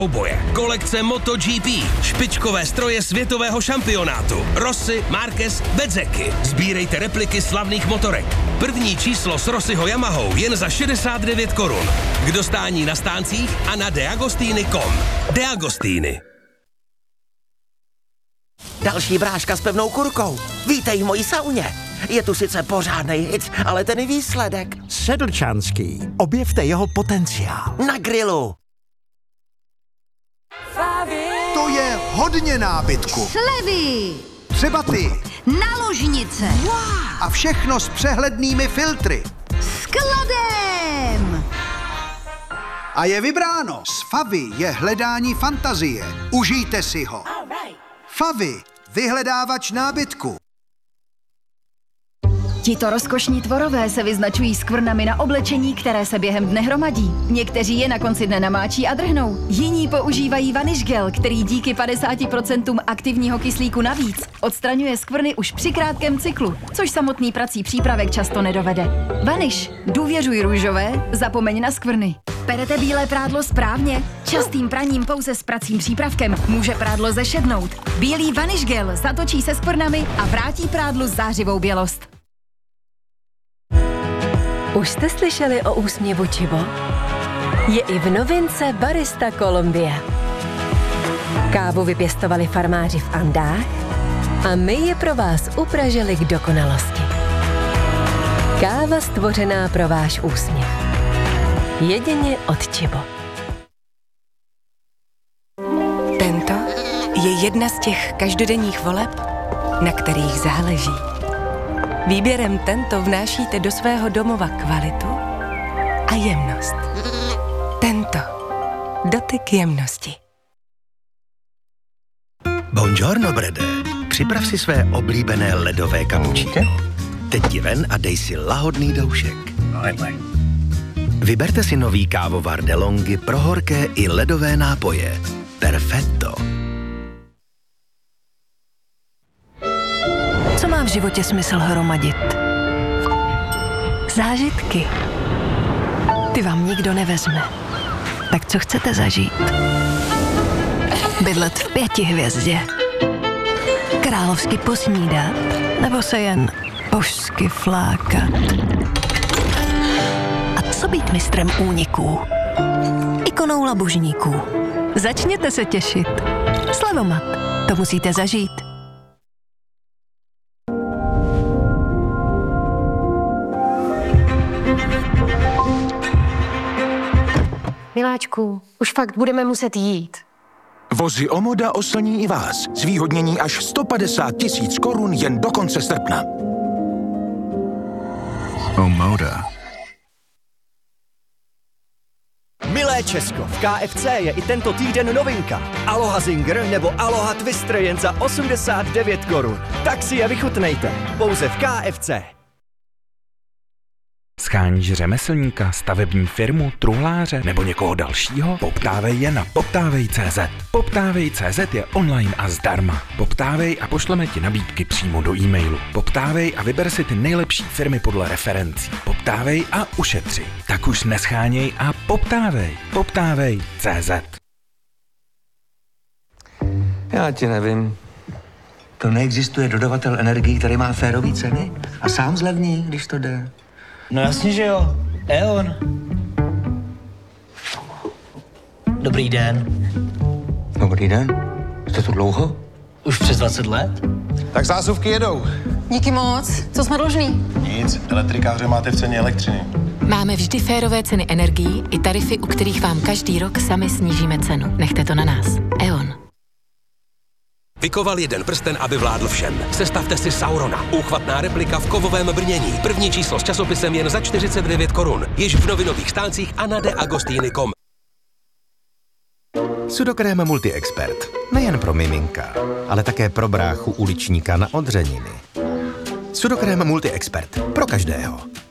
Oboje. Kolekce MotoGP. Špičkové stroje světového šampionátu. Rossi, Marquez, Bezzecchi. Sbírejte repliky slavných motorek. První číslo s Rossiho Yamahou jen za 69 korun. K dostání na stáncích a na deagostini.com. Deagostini. Další bráška s pevnou kurkou. Vítej v mojí sauně. Je tu sice pořádnej hic, ale ten výsledek. Sedlčanský. Objevte jeho potenciál. Na grilu. To je hodně nábytku. Slevy. Třeba ty. Na ložnice. Wow. A všechno s přehlednými filtry. Skladem. A je vybráno. S Favy je hledání fantazie. Užijte si ho. Favy. Vyhledávač nábytku. Tito rozkošní tvorové se vyznačují skvrnami na oblečení, které se během dne hromadí. Někteří je na konci dne namáčí a drhnou. Jiní používají Vanish Gel, který díky 50% aktivního kyslíku navíc odstraňuje skvrny už při krátkém cyklu, což samotný prací přípravek často nedovede. Vanish. Důvěřuj růžové, zapomeň na skvrny. Perete bílé prádlo správně? Častým praním pouze s pracím přípravkem může prádlo zešednout. Bílý Vanish Gel zatočí se skvrnami a vrátí prádlu zářivou bělost. Už jste slyšeli o úsměvu Chibo? Je i v novince Barista Colombia. Kávu vypěstovali farmáři v Andách a my je pro vás upražili k dokonalosti. Káva stvořená pro váš úsměv. Jedině od Chibo. Tento je jedna z těch každodenních voleb, na kterých záleží. Výběrem Tento vnášíte do svého domova kvalitu a jemnost. Tento. Dotyk jemnosti. Buongiorno, Brede. Připrav si své oblíbené ledové kapučíno. Teď ti ven a dej si lahodný doušek. Vyberte si nový kávovar DeLonghi pro horké i ledové nápoje. Perfetto. Co má v životě smysl hromadit? Zážitky. Ty vám nikdo nevezme. Tak co chcete zažít? Bydlet v 5 hvězdě. Královsky posnídat? Nebo se jen božsky flákat? A co být mistrem úniků? Ikonou labužníků. Začněte se těšit. Slevomat. To musíte zažít. Miláčku, už fakt budeme muset jít. Vozy Omoda oslní i vás. Zvýhodnění až 150 000 korun jen do konce srpna. Omoda. Milé Česko, v KFC je i tento týden novinka. Aloha Zinger nebo Aloha Twister jen za 89 korun. Tak si je vychutnejte. Pouze v KFC. Sháníš řemeslníka, stavební firmu, truhláře nebo někoho dalšího? Poptávej je na poptávej.cz. Poptávej.cz je online a zdarma. Poptávej a pošleme ti nabídky přímo do e-mailu. Poptávej a vyber si ty nejlepší firmy podle referencí. Poptávej a ušetři. Tak už nescháněj a poptávej. Poptávej.cz. Já ti nevím. To neexistuje dodavatel energií, který má férový ceny a sám zlevní, když to jde. No jasně, že jo. E.ON. Dobrý den. Dobrý den. Jste tu dlouho? Už přes 20 let. Tak zásuvky jedou. Díky moc. Co jsme dlužní? Nic, elektrikáře máte v ceně elektřiny. Máme vždy férové ceny energií i tarify, u kterých vám každý rok sami snížíme cenu. Nechte to na nás. E.ON. Vykoval jeden prsten, aby vládl všem. Sestavte si Saurona. Úchvatná replika v kovovém brnění. První číslo s časopisem jen za 49 korun. Již v novinových stáncích a na deagostini.com. Sudokrém Multi-Expert. Nejen pro miminka, ale také pro bráchu uličníka na odřeniny. Sudokrém Multi-Expert. Pro každého.